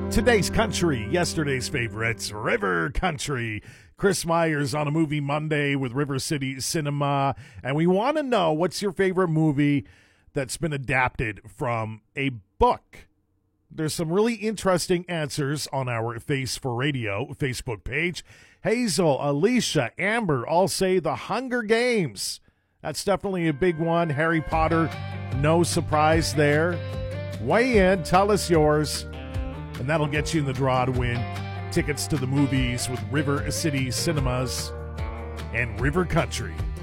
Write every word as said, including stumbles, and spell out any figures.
Today's country, yesterday's favorites, River Country. Chris Myers on a Movie Monday with River City Cinema. And we want to know, what's your favorite movie that's been adapted from a book? There's some really interesting answers on our Face for Radio Facebook page. Hazel, Alicia, Amber all say The Hunger Games. That's definitely a big one. Harry Potter, no surprise there. Weigh in, tell us yours, and that'll get you in the draw to win tickets to the movies with River City Cinemas and River Country.